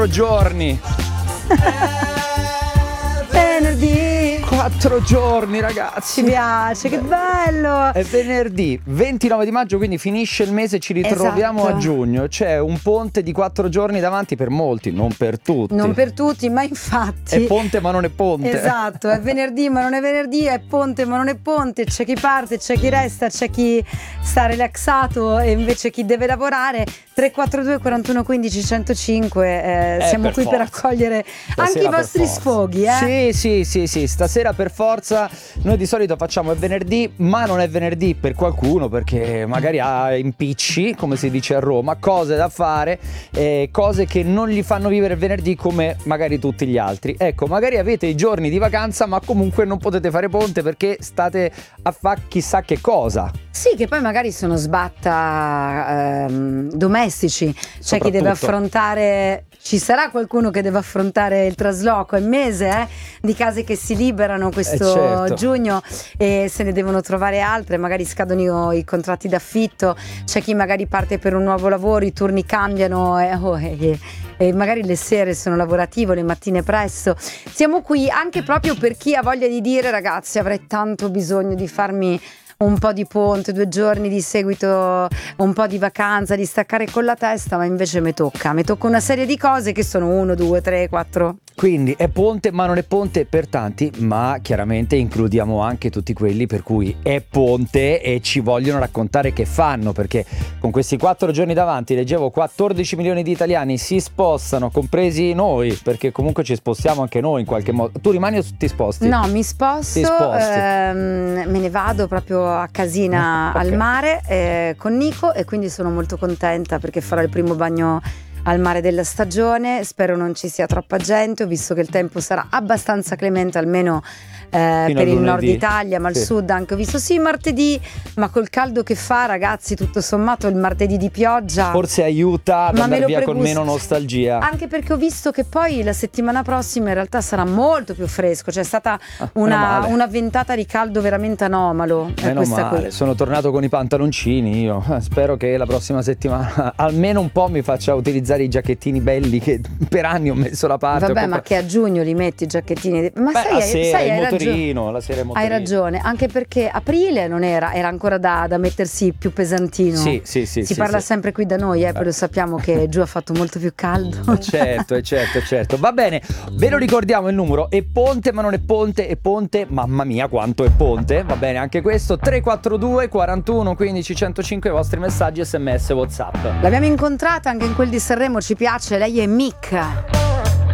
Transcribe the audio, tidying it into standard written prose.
giorni. Venerdì. 4 giorni, ragazzi. Ci piace, che bello. È venerdì 29 di maggio, quindi finisce il mese, ci ritroviamo Esatto. a giugno. C'è un ponte di 4 giorni davanti per molti, non per tutti. Non per tutti, ma infatti. È ponte ma non è ponte. Esatto, è venerdì ma non è venerdì, è ponte ma non è ponte. C'è chi parte, c'è chi resta, c'è chi sta relaxato e invece chi deve lavorare. 342 41 15 105, siamo per qui per forza. accogliere Stasera anche i per vostri forza. sfoghi, Sì, stasera per forza. Noi di solito facciamo è venerdì, ma non è venerdì per qualcuno, perché magari ha impicci, come si dice a Roma, cose da fare, cose che non gli fanno vivere il venerdì come magari tutti gli altri. Ecco, magari avete i giorni di vacanza, ma comunque non potete fare ponte perché state a fare chissà che cosa. Sì, che poi magari sono sbatta domestici, c'è chi deve affrontare, ci sarà qualcuno che deve affrontare il trasloco, è mese di case che si liberano questo certo. giugno e se ne devono trovare altre, magari scadono i contratti d'affitto, c'è chi magari parte per un nuovo lavoro, i turni cambiano e magari le sere sono lavorative, le mattine presto. Siamo qui anche proprio per chi ha voglia di dire: ragazzi, avrei tanto bisogno di farmi un po' di ponte, 2 giorni di seguito, un po' di vacanza, di staccare con la testa, ma invece mi tocca una serie di cose che sono 1, 2, 3, 4. Quindi è ponte ma non è ponte per tanti, ma chiaramente includiamo anche tutti quelli per cui è ponte e ci vogliono raccontare che fanno, perché con questi 4 giorni davanti, leggevo 14 milioni di italiani si spostano, compresi noi, perché comunque ci spostiamo anche noi in qualche modo. Tu rimani o ti sposti? No, mi sposto, Ti sposti. me ne vado proprio a casina Ok. al mare con Nico e quindi sono molto contenta perché farò il primo bagno al mare della stagione, spero non ci sia troppa gente, ho visto che il tempo sarà abbastanza clemente almeno per il nord Italia, ma al sud anche ho visto martedì, ma col caldo che fa, ragazzi, tutto sommato il martedì di pioggia Forse aiuta ad ma andare me lo via con pregusto. meno nostalgia. Anche perché ho visto che poi la settimana prossima in realtà sarà molto più fresco, c'è stata meno male. una ventata di caldo veramente anomalo. Meno questa male, qui. sono tornato con i pantaloncini io. Spero che la prossima settimana almeno un po' mi faccia utilizzare i giacchettini belli che per anni ho messo da parte. Vabbè, ma che a giugno li metti i giacchettini? Ma Beh, la sera hai il ragione. motorino, la sera il motorino. Hai ragione, anche perché aprile non era ancora da mettersi più pesantino. Sì. Si parla sempre qui da noi, poi lo sappiamo che giù ha fatto molto più caldo. Certo. Va bene, ve lo ricordiamo il numero, è ponte ma non è ponte, è ponte, mamma mia quanto è ponte. Va bene anche questo, 342 41 15 105, i vostri messaggi, SMS, WhatsApp. L'abbiamo incontrata anche in quel di Sanremo, ci piace, lei è Mick.